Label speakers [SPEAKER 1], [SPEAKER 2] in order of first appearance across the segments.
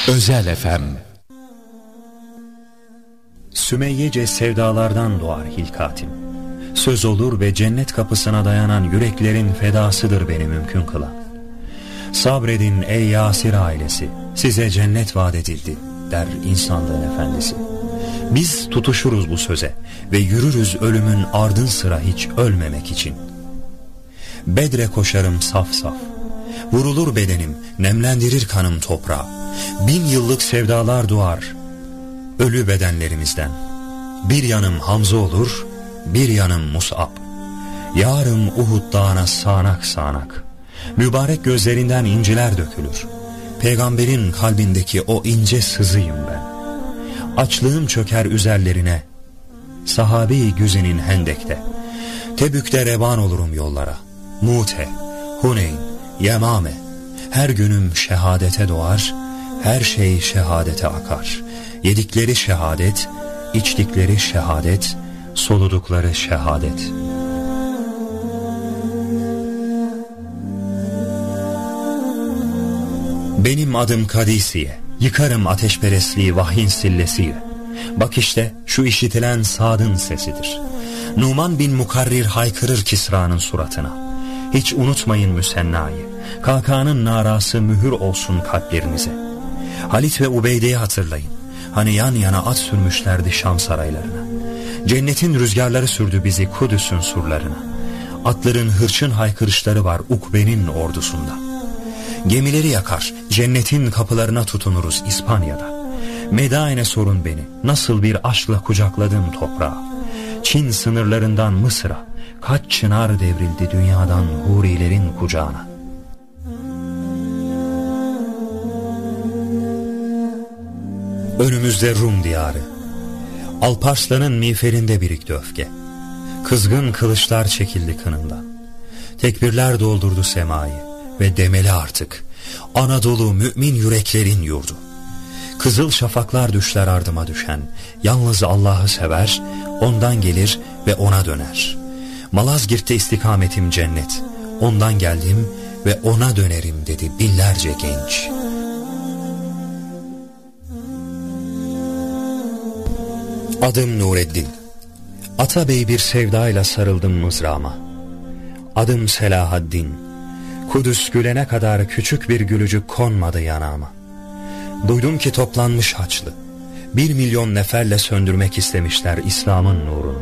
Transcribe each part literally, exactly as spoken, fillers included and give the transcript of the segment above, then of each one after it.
[SPEAKER 1] Özel F M.
[SPEAKER 2] Sümeyyece sevdalardan doğar hilkatim. Söz olur ve cennet kapısına dayanan yüreklerin fedasıdır beni mümkün kılan. Sabredin ey Yasir ailesi, size cennet vaat edildi der insanlığın efendisi. Biz tutuşuruz bu söze ve yürürüz ölümün ardın sıra hiç ölmemek için. Bedre koşarım saf saf, vurulur bedenim, nemlendirir kanım toprağa. Bin yıllık sevdalar doğar ölü bedenlerimizden. Bir yanım Hamza olur, bir yanım Mus'ab. Yarım Uhud dağına sağanak sağanak. Mübarek gözlerinden inciler dökülür. Peygamberin kalbindeki o ince sızıyım ben. Açlığım çöker üzerlerine, sahabe-i güzenin hendekte. Tebük'te revan olurum yollara. Mute, Huneyn, Yemame. Her günüm şehadete doğar, her şey şehadete akar. Yedikleri şehadet, içtikleri şehadet, soludukları şehadet. Benim adım Kadisiye, yıkarım ateşperestliği vahyin sillesiyle. Bak işte şu işitilen Sad'ın sesidir. Numan bin Mukarrir haykırır Kisra'nın suratına. Hiç unutmayın Müsenna'yı, Kaka'nın narası mühür olsun kalplerinize. Halit ve Ubeyde'yi hatırlayın, hani yan yana at sürmüşlerdi Şam saraylarına. Cennetin rüzgarları sürdü bizi Kudüs'ün surlarına. Atların hırçın haykırışları var Ukbe'nin ordusunda. Gemileri yakar, cennetin kapılarına tutunuruz İspanya'da. Medaine sorun beni, nasıl bir aşkla kucakladım toprağa. Çin sınırlarından Mısır'a, kaç çınar devrildi dünyadan hurilerin kucağına. Önümüzde Rum diyarı. Alparslan'ın miğferinde birikti öfke. Kızgın kılıçlar çekildi kınından. Tekbirler doldurdu semayı ve demeli artık Anadolu mümin yüreklerin yurdu. Kızıl şafaklar düşler ardıma düşen, yalnız Allah'ı sever, ondan gelir ve ona döner. Malazgirt'te istikametim cennet, ondan geldim ve ona dönerim dedi binlerce genç. Adım Nureddin, Atabey bir sevdayla sarıldım mızrağıma. Adım Selahaddin, Kudüs gülene kadar küçük bir gülücük konmadı yanağıma. Duydum ki toplanmış Haçlı, bir milyon neferle söndürmek istemişler İslam'ın nurunu.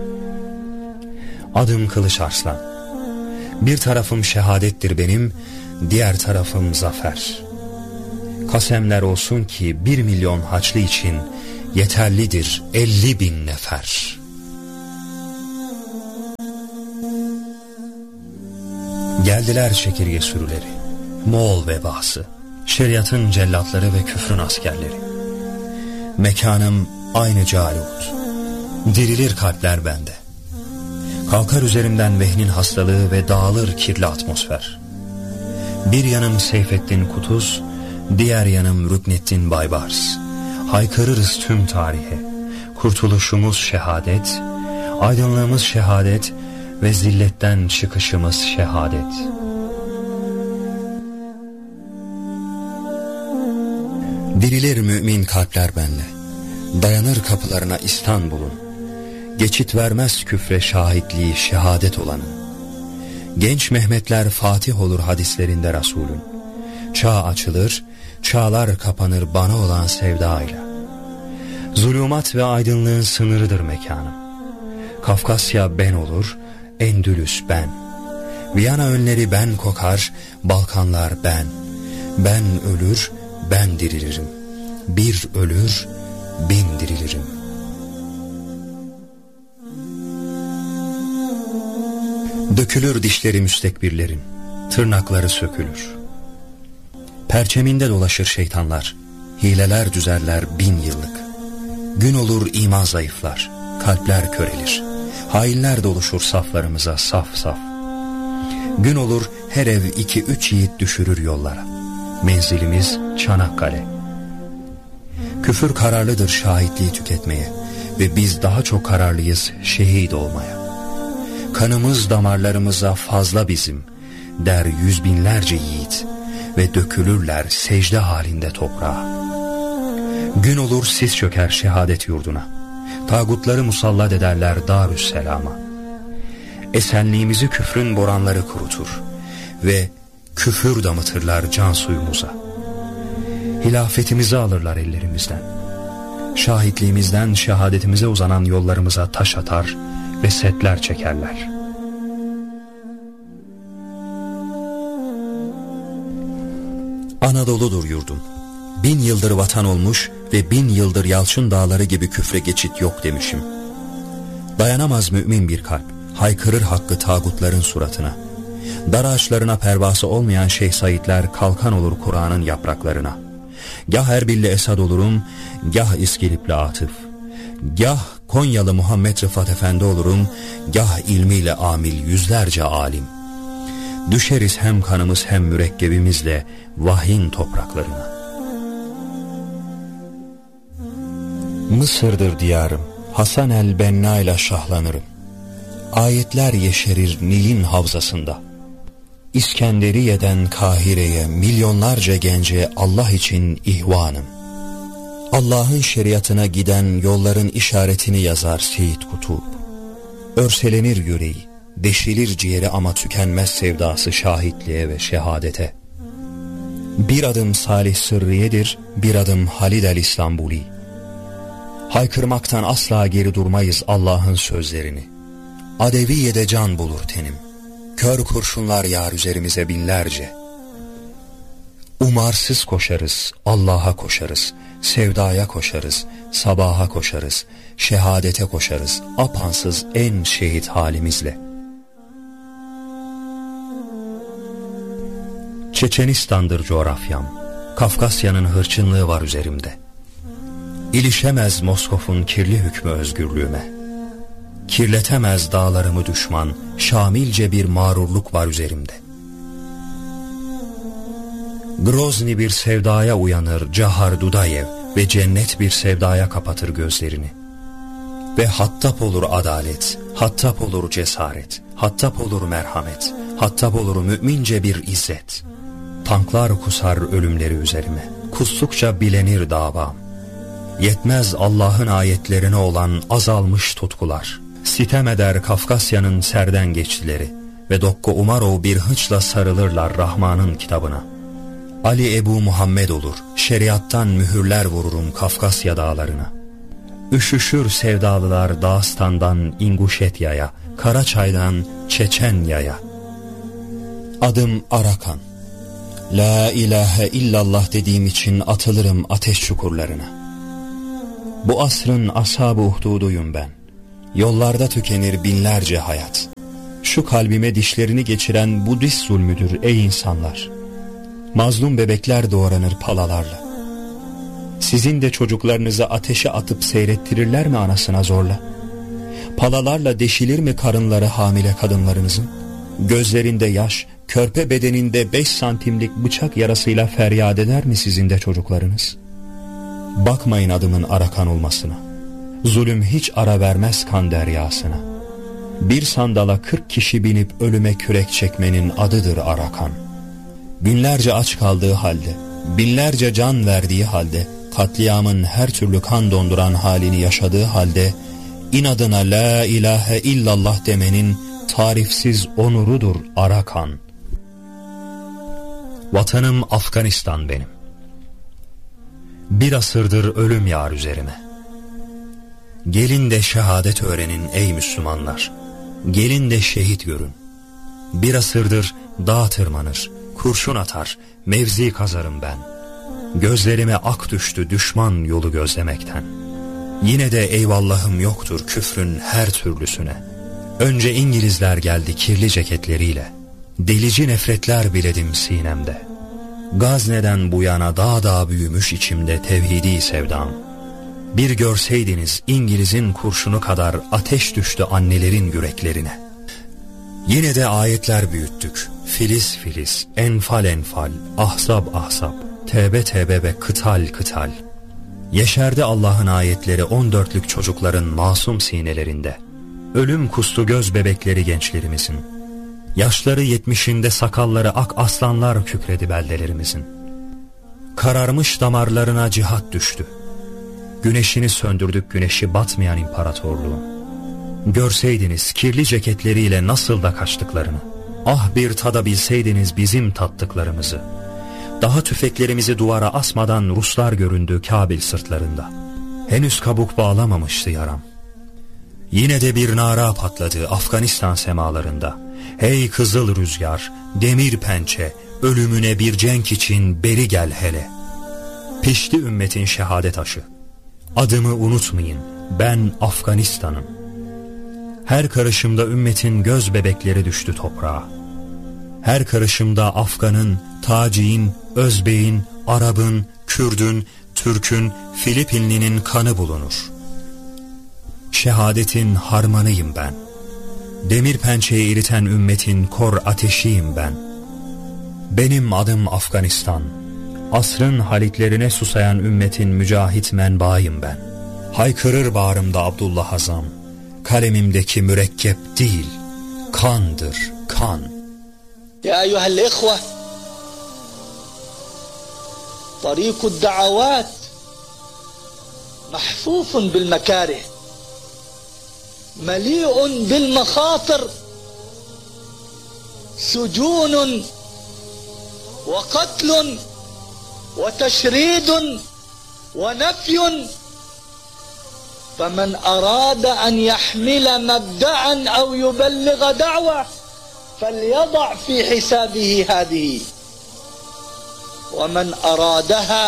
[SPEAKER 2] Adım Kılıç Arslan, bir tarafım şehadettir benim, diğer tarafım zafer. Kasemler olsun ki bir milyon Haçlı için yeterlidir elli bin nefer. Geldiler çekirge sürüleri, Moğol vebası, şeriatın cellatları ve küfrün askerleri. Mekanım aynı Calut, dirilir kalpler bende. Kalkar üzerimden vehnin hastalığı ve dağılır kirli atmosfer. Bir yanım Seyfettin Kutuz, diğer yanım Rükneddin Baybars. Haykırırız tüm tarihe, kurtuluşumuz şehadet, aydınlığımız şehadet ve zilletten çıkışımız şehadet. Dirilir mümin kalpler benle, dayanır kapılarına İstanbul'un. Geçit vermez küfre şahitliği şehadet olanın. Genç Mehmetler Fatih olur hadislerinde Resulün. Çağ açılır, çağlar kapanır bana olan sevdayla. Zulümat ve aydınlığın sınırıdır mekanım. Kafkasya ben olur, Endülüs ben. Viyana önleri ben kokar, Balkanlar ben. Ben ölür, ben dirilirim. Bir ölür, bin dirilirim. Dökülür dişleri müstekbirlerin, tırnakları sökülür. Perçeminde dolaşır şeytanlar, hileler düzerler bin yıllık. Gün olur iman zayıflar, kalpler körelir. Hainler doluşur saflarımıza saf saf. Gün olur her ev iki üç yiğit düşürür yollara. Menzilimiz Çanakkale. Küfür kararlıdır şahitliği tüketmeye ve biz daha çok kararlıyız şehit olmaya. Kanımız damarlarımıza fazla bizim der yüz binlerce yiğit ve dökülürler secde halinde toprağa. Gün olur sis çöker şehadet yurduna, tağutları musallat ederler Darüsselam'a. Esenliğimizi küfrün boranları kurutur ve küfür damıtırlar can suyumuza. Hilafetimizi alırlar ellerimizden, şahitliğimizden şehadetimize uzanan yollarımıza taş atar ve setler çekerler. Anadolu'dur yurdum, bin yıldır vatan olmuş ve bin yıldır Yalçın dağları gibi küfre geçit yok demişim. Dayanamaz mümin bir kalp, haykırır hakkı tağutların suratına. Dar ağaçlarına pervası olmayan Şeyh Saidler kalkan olur Kur'an'ın yapraklarına. Gah Erbil'le Esad olurum, gah İskilip'le Atıf. Gah Konyalı Muhammed Rıfat Efendi olurum, gah ilmiyle amil yüzlerce alim. Düşeriz hem kanımız hem mürekkebimizle vahyin topraklarına. Mısır'dır diyarım, Hasan el Benna ile şahlanırım. Ayetler yeşerir Nil'in havzasında. İskenderiye'den Kahire'ye milyonlarca gence Allah için ihvanım. Allah'ın şeriatına giden yolların işaretini yazar Seyyid Kutup. Örselenir yüreği, deşilir ciğeri ama tükenmez sevdası şahitliğe ve şehadete. Bir adım Salih Sırriye'dir, bir adım Halid el-İstambuli. Haykırmaktan asla geri durmayız Allah'ın sözlerini. Adeviye'de can bulur tenim, kör kurşunlar yağar üzerimize binlerce. Umarsız koşarız, Allah'a koşarız, sevdaya koşarız, sabaha koşarız, şehadete koşarız, apansız en şehit halimizle. Çeçenistan'dır coğrafyam, Kafkasya'nın hırçınlığı var üzerimde. İlişemez Moskov'un kirli hükmü özgürlüğüme. Kirletemez dağlarımı düşman, şamilce bir mağrurluk var üzerimde. Grozny bir sevdaya uyanır Cahar Dudayev ve cennet bir sevdaya kapatır gözlerini. Ve hattap olur adalet, hattap olur cesaret, hattap olur merhamet, hattap olur mümince bir izzet. Tanklar kusar ölümleri üzerime, kustukça bilenir davam. Yetmez Allah'ın ayetlerine olan azalmış tutkular. Sitem eder Kafkasya'nın serden geçtileri ve Dokko Umarov bir hıçla sarılırlar Rahman'ın kitabına. Ali Ebu Muhammed olur, şeriattan mühürler vururum Kafkasya dağlarına. Üşüşür sevdalılar Dağıstan'dan İnguşetya'ya, Karaçay'dan Çeçenya'ya. Adım Arakan. La ilahe illallah dediğim için atılırım ateş çukurlarına. Bu asrın ashab-ı uhduduyum ben. Yollarda tükenir binlerce hayat. Şu kalbime dişlerini geçiren Budist zulmüdür ey insanlar. Mazlum bebekler doğranır palalarla. Sizin de çocuklarınızı ateşe atıp seyrettirirler mi anasına zorla? Palalarla deşilir mi karınları hamile kadınlarınızın? Gözlerinde yaş, körpe bedeninde beş santimlik bıçak yarasıyla feryat eder mi sizin de çocuklarınız? Bakmayın adımın Arakan olmasına. Zulüm hiç ara vermez kan deryasına. Bir sandala kırk kişi binip ölüme kürek çekmenin adıdır Arakan. Günlerce aç kaldığı halde, binlerce can verdiği halde, katliamın her türlü kan donduran halini yaşadığı halde, inadına la ilahe illallah demenin tarifsiz onurudur Arakan. Vatanım Afganistan benim. Bir asırdır ölüm yağar üzerime. Gelin de şehadet öğrenin ey Müslümanlar. Gelin de şehit görün. Bir asırdır dağ tırmanır, kurşun atar, mevzi kazarım ben. Gözlerime ak düştü düşman yolu gözlemekten. Yine de eyvallahım yoktur küfrün her türlüsüne. Önce İngilizler geldi kirli ceketleriyle. Delici nefretler biledim sinemde. Gazne'den bu yana dağ dağ büyümüş içimde tevhidi sevdam. Bir görseydiniz İngiliz'in kurşunu kadar ateş düştü annelerin yüreklerine. Yine de ayetler büyüttük, filiz filiz, enfal enfal, ahzab ahzab, tevbe tevbe ve kıtal kıtal. Yeşerdi Allah'ın ayetleri on dörtlük çocukların masum sinelerinde. Ölüm kustu göz bebekleri gençlerimizin. Yaşları yetmişinde sakalları ak aslanlar kükredi beldelerimizin. Kararmış damarlarına cihat düştü. güneşini söndürdük güneşi batmayan imparatorluğun. Görseydiniz kirli ceketleriyle nasıl da kaçtıklarını. Ah bir tadabilseydiniz bizim tattıklarımızı. Daha tüfeklerimizi duvara asmadan Ruslar göründü Kabil sırtlarında. Henüz kabuk bağlamamıştı yaram. Yine de bir nara patladı Afganistan semalarında. Hey kızıl rüzgar, demir pençe, ölümüne bir cenk için beri gel hele. Pişti ümmetin şehadet aşı. Adımı unutmayın, ben Afganistan'ım. Her karışımda ümmetin göz bebekleri düştü toprağa. Her karışımda Afgan'ın, Taci'in, Özbek'in, Arap'ın, Kürd'ün, Türk'ün, Filipinli'nin kanı bulunur. Şehadetin harmanıyım ben. Demir pençeyi eriten ümmetin kor ateşiyim ben. Benim adım Afganistan. Asrın halitlerine susayan ümmetin mücahit menbaıyım ben. Haykırır bağrımda Abdullah Azam. Kalemimdeki mürekkep değil, kandır, kan.
[SPEAKER 1] Ya eyyuhel ihve, tarikud da'avat mahfufun bil mekarih, meli'un bil mekhatır, sucunun ve katlun ve teşridun ve nefyun. فمن أراد أن يحمل مبدعا أو يبلغ دعوة فليضع في حسابه هذه، ومن أرادها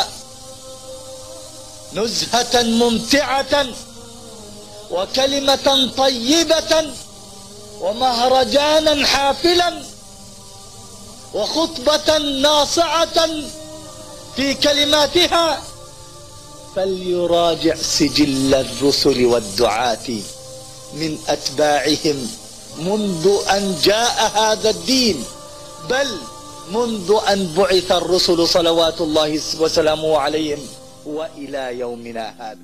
[SPEAKER 1] نزهة ممتعة وكلمة طيبة ومهرجانا حافلا وخطبة ناصعة في كلماتها فليراجع سجل الرسل والدعاة من أتباعهم منذ أن جاء هذا الدين، بل منذ أن بعث الرسل صلوات الله وسلامه عليهم وإلى يومنا هذا.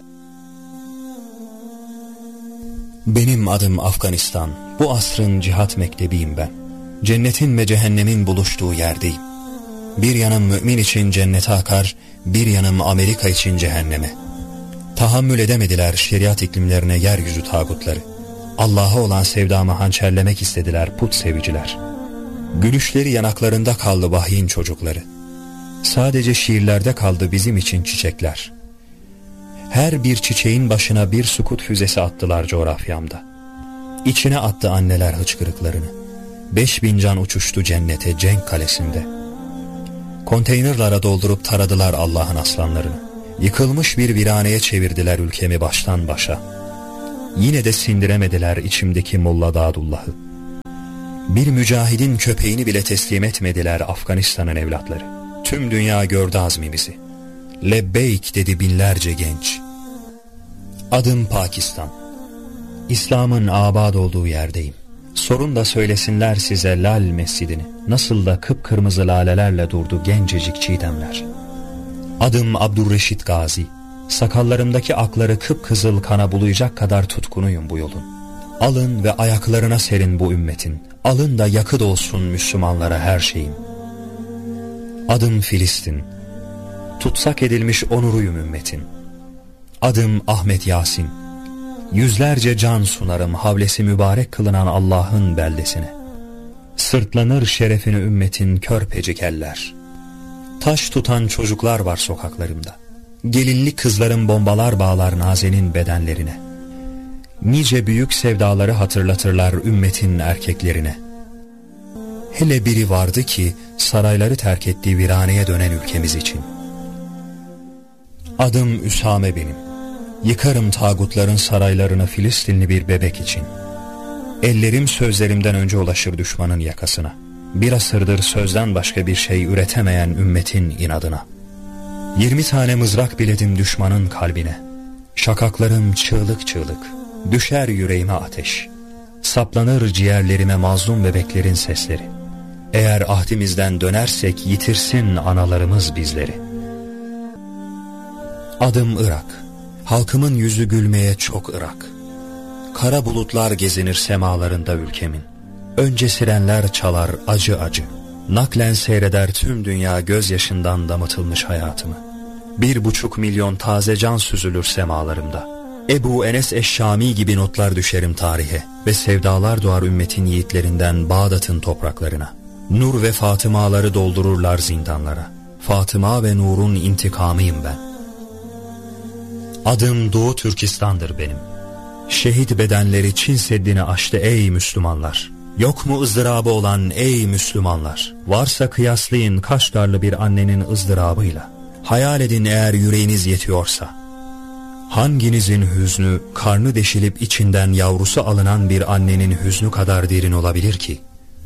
[SPEAKER 2] Benim adım Afganistan. Bu asrın cihat mektebiyim ben. Cennetin ve cehennemin buluştuğu yerdeyim. Bir yanım mümin için cennete akar, bir yanım Amerika için cehenneme. Tahammül edemediler şeriat iklimlerine yeryüzü tağutları. Allah'a olan sevdamı hançerlemek istediler put seviciler. Gülüşleri yanaklarında kaldı vahyin çocukları. Sadece şiirlerde kaldı bizim için çiçekler. Her bir çiçeğin başına bir sukut füzesi attılar coğrafyamda. İçine attı anneler hıçkırıklarını. Beş bin can uçuştu cennete Cenk kalesinde. Konteynerlara doldurup taradılar Allah'ın aslanlarını. Yıkılmış bir viraneye çevirdiler ülkemi baştan başa. Yine de sindiremediler içimdeki Molla Dadullah'ı. Bir mücahidin köpeğini bile teslim etmediler Afganistan'ın evlatları. Tüm dünya gördü azmimizi. Lebbeyk dedi binlerce genç. Adım Pakistan. İslam'ın abad olduğu yerdeyim. Sorun da söylesinler size Lal Mescidini. Nasıl da kıpkırmızı lalelerle durdu gencecik çiğdemler. Adım Abdurreşit Gazi. Sakallarımdaki akları kıpkızıl kana bulayacak kadar tutkunuyum bu yolun. Alın ve ayaklarına serin bu ümmetin. Alın da yakıt olsun Müslümanlara her şeyim. Adım Filistin. Tutsak edilmiş onuruyum ümmetin. Adım Ahmet Yasin. Yüzlerce can sunarım havlesi mübarek kılınan Allah'ın beldesine. Sırtlanır şerefini ümmetin körpecik eller. Taş tutan çocuklar var sokaklarımda. Gelinlik kızlarım bombalar bağlar nazenin bedenlerine. Nice büyük sevdaları hatırlatırlar ümmetin erkeklerine. Hele biri vardı ki sarayları terk ettiği viraneye dönen ülkemiz için. Adım Üsame benim. Yıkarım tağutların saraylarını Filistinli bir bebek için. Ellerim sözlerimden önce ulaşır düşmanın yakasına. Bir asırdır sözden başka bir şey üretemeyen ümmetin inadına. Yirmi tane mızrak biledim düşmanın kalbine. Şakaklarım çığlık çığlık. Düşer yüreğime ateş. Saplanır ciğerlerime mazlum bebeklerin sesleri. Eğer ahdimizden dönersek yitirsin analarımız bizleri. Adım Irak. Halkımın yüzü gülmeye çok ırak. Kara bulutlar gezinir semalarında ülkemin. Önce sirenler çalar acı acı. Naklen seyreder tüm dünya gözyaşından damıtılmış hayatımı. Bir buçuk milyon taze can süzülür semalarımda. Ebu Enes Eşşami gibi notlar düşerim tarihe ve sevdalar doğar ümmetin yiğitlerinden Bağdat'ın topraklarına. Nur ve Fatımaları doldururlar zindanlara. Fatıma ve Nur'un intikamıyım ben. Adım Doğu Türkistan'dır benim. Şehit bedenleri Çin Seddi'ni aştı ey Müslümanlar. Yok mu ızdırabı olan ey Müslümanlar? Varsa kıyaslayın Kaşgarlı bir annenin ızdırabıyla. Hayal edin eğer yüreğiniz yetiyorsa. Hanginizin hüznü karnı deşilip içinden yavrusu alınan bir annenin hüznü kadar derin olabilir ki?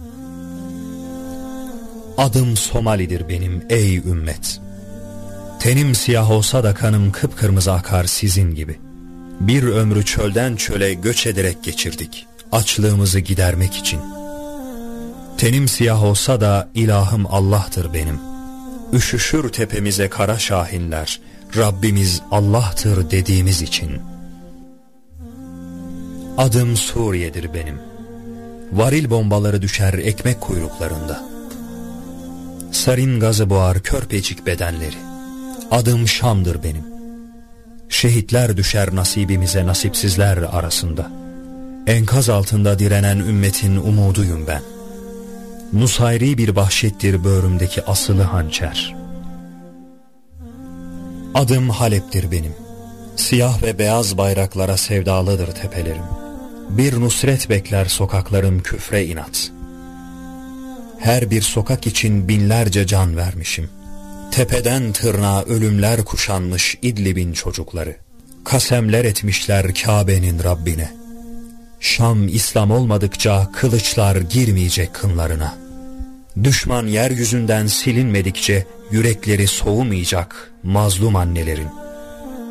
[SPEAKER 2] Adım Somali'dir benim ey ümmet. Tenim siyah olsa da kanım kıpkırmızı akar sizin gibi. Bir ömrü çölden çöle göç ederek geçirdik, açlığımızı gidermek için. Tenim siyah olsa da ilahım Allah'tır benim. Üşüşür tepemize kara şahinler, Rabbimiz Allah'tır dediğimiz için. Adım Suriye'dir benim. Varil bombaları düşer ekmek kuyruklarında. Sarin gazı boğar körpecik bedenleri. Adım Şam'dır benim. Şehitler düşer nasibimize nasipsizler arasında. Enkaz altında direnen ümmetin umuduyum ben. Nusayri bir vahşettir böğrümdeki asılı hançer. Adım Halep'tir benim. Siyah ve beyaz bayraklara sevdalıdır tepelerim. Bir nusret bekler sokaklarım küfre inat. Her bir sokak için binlerce can vermişim. Tepeden tırnağa ölümler kuşanmış İdlib'in çocukları. Kasemler etmişler Kabe'nin Rabbine. Şam İslam olmadıkça kılıçlar girmeyecek kınlarına. Düşman yeryüzünden silinmedikçe yürekleri soğumayacak mazlum annelerin.